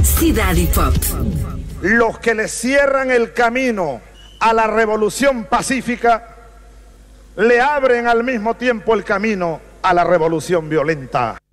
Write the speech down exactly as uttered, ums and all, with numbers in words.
Ciudad Hip Hop. Los que le cierran el camino a la revolución pacífica le abren al mismo tiempo el camino a la revolución violenta.